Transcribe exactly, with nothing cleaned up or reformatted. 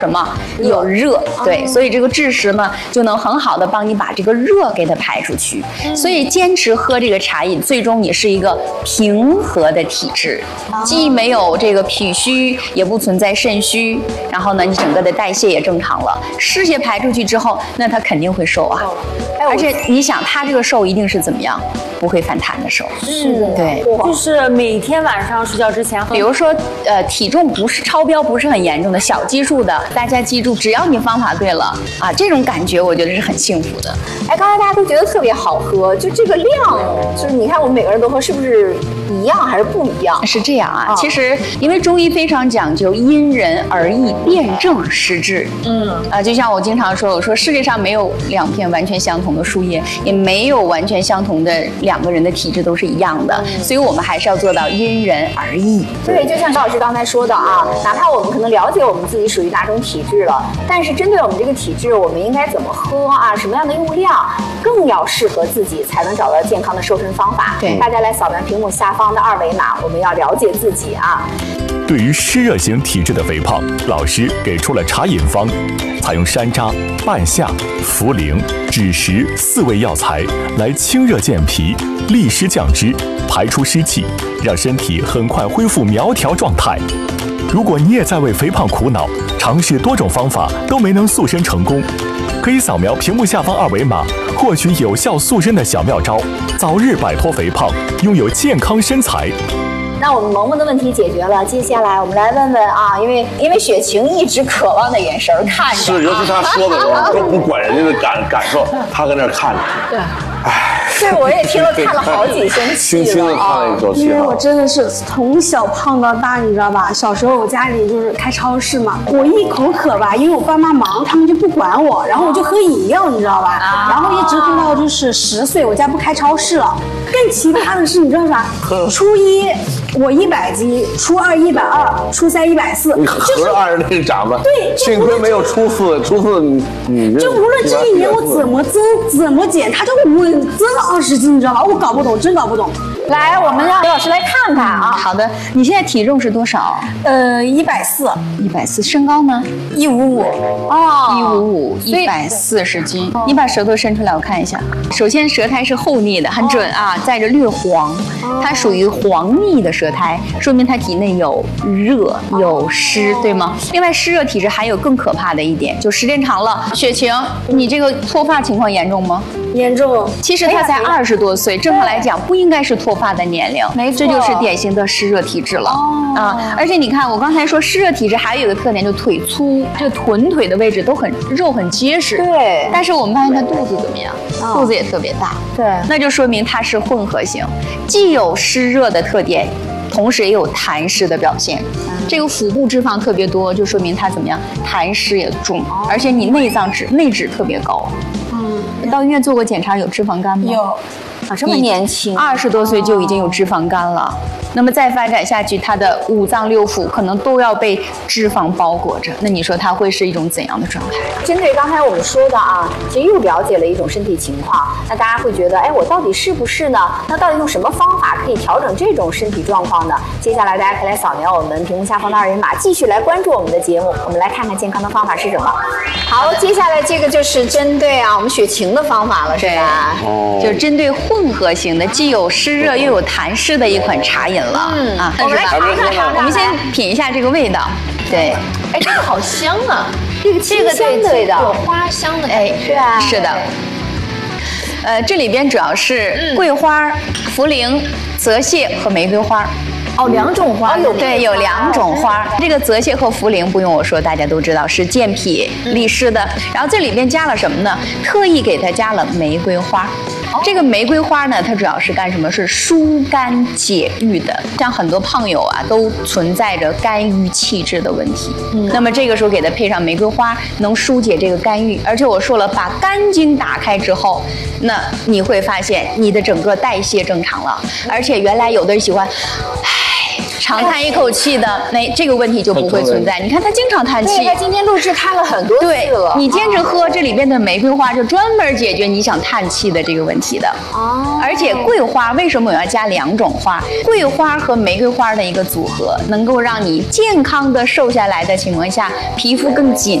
什么有热，对，所以这个枳实呢就能很好的帮你把这个热给它排出去。所以坚持喝这个茶饮，最终你是一个平和的体质，既没有这个脾虚，也不存在肾虚，然后呢，你整个的代谢也正常了，湿邪排出去之后，那它肯定会瘦啊。而且你想，它这个瘦一定是怎么样？不会反弹的瘦。 是的， 对， 就是每天晚上睡觉之前喝。 比如说，呃，体重不是超标，不是很严重的小基数的，大家记住，只要你方法对了啊，这种感觉我觉得是很幸福的。 哎，刚才大家都觉得特别好喝，就这个量，就是你看我们每个人都喝，是不是一样还是不一样？ 是这样啊，哦、其实因为中医非常讲究因人而异，辨证施治。嗯啊，就像我经常说，我说世界上没有两片完全相同的树叶，也没有完全相同的两个人的体质都是一样的，嗯、所以我们还是要做到因人而异。 对，就像高老师刚才说的啊，哪怕我们可能了解我们自己属于哪种体质了，但是针对我们这个体质，我们应该怎么喝啊？什么样的用量更要适合自己，才能找到健康的瘦身方法？对，大家来扫描屏幕下方的二维码，我们要了解自己啊。 对于湿热型体质的肥胖，老师给出了茶饮方，采用山楂、半夏、茯苓、枳实四味药材来清热健脾、利湿降脂、排出湿气，让身体很快恢复苗条状态。如果你也在为肥胖苦恼，尝试多种方法都没能塑身成功，可以扫描屏幕下方二维码，获取有效塑身的小妙招，早日摆脱肥胖，拥有健康身材。 那我们萌萌的问题解决了，接下来我们来问问啊，因为因为雪晴一直渴望的眼神看着， 是，尤其他说的时候都不管人家的感感受，他搁那看着， 对，哎，这我也听了看了好几声气了， 轻轻的叹了一口气。 因为我真的是从小胖到大，你知道吧？小时候我家里就是开超市嘛，我一口渴吧，因为我爸妈忙，他们就不管我，然后我就喝饮料，你知道吧？然后一直喝到就是十岁，我家不开超市了。更奇葩的是，你知道啥？初一我一百斤，初二一百二，初三一百四， 你合着按着那个长吧。 对， 幸亏没有初四，初四你你就无论这一年我怎么增怎么减，它就稳增二十斤，你知道吧？我搞不懂，真搞不懂。 来，我们让刘老师来看看啊。 好的，你现在体重是多少？ 呃，一百四， 一百四。身高呢？ 一五五。 哦，一五五，一百四十斤。你把舌头伸出来，我看一下。首先，舌苔是厚腻的，很准啊，带着略黄，它属于黄腻的舌苔，说明它体内有热有湿，对吗？另外，湿热体质还有更可怕的一点，就时间长了，雪晴，你这个脱发情况严重吗？ 严重。 其实他才二十多岁，正常来讲不应该是脱发的年龄，没错，这就是典型的湿热体质了、哦、啊！而且你看，我刚才说湿热体质还有一个特点，就腿粗，这个臀腿的位置都很肉很结实。 对。 但是我们发现他肚子怎么样？哦、肚子也特别大。 对。 那就说明它是混合型，既有湿热的特点，同时也有痰湿的表现。嗯、这个腹部脂肪特别多，就说明它怎么样？痰湿也重，哦、而且你内脏脂内脂特别高。你到医院做过检查，有脂肪肝吗？ 有。 啊，这么年轻， 二十多岁就已经有脂肪肝了。那么再发展下去，它的五脏六腑可能都要被脂肪包裹着。那你说它会是一种怎样的状态？ 针对刚才我们说的啊，其实又了解了一种身体情况。那大家会觉得，哎，我到底是不是呢？那到底用什么方法可以调整这种身体状况呢？接下来大家可以来扫描我们屏幕下方的二维码，继续来关注我们的节目。我们来看看健康的方法是什么。好，接下来这个就是针对啊我们雪晴的方法了，是吧？ 哦，就针对混合型的，既有湿热又有痰湿的一款茶饮了。嗯啊， 我们来尝尝尝尝， 我们先品一下这个味道。对， 哎，这个好香啊！ 这个这个对对的， 有花香的， 哎， 是啊， 是的。呃，这里边主要是桂花、茯苓、泽泻和玫瑰花。 哦，两种花有对，有两种花。这个泽泻和茯苓不用我说，大家都知道是健脾利湿的。然后这里边加了什么呢？特意给它加了玫瑰花。这个玫瑰花呢，它主要是干什么？是疏肝解郁的。像很多胖友啊，都存在着肝郁气滞的问题。嗯，那么这个时候给它配上玫瑰花，能疏解这个肝郁。而且我说了，把肝经打开之后，那你会发现你的整个代谢正常了。而且原来有的人喜欢，唉。 长叹一口气的，那这个问题就不会存在。你看他经常叹气， 对，他今天录制看了很多次对了。 你坚持喝这里边的玫瑰花，就专门解决你想叹气的这个问题的。 哦， 而且桂花为什么我要加两种花？桂花和玫瑰花的一个组合，能够让你健康的瘦下来的情况下，皮肤更紧